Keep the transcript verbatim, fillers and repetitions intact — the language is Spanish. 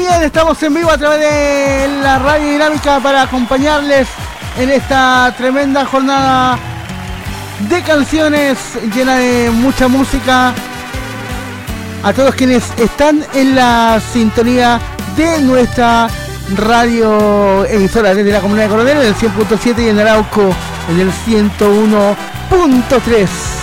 bien, estamos en vivo a través de la Radio Dinámica para acompañarles en esta tremenda jornada de canciones llena de mucha música. A todos quienes están en la sintonía de nuestra radio emisora desde la Comunidad de Coronel en el cien punto siete y en Arauco en el ciento uno punto tres.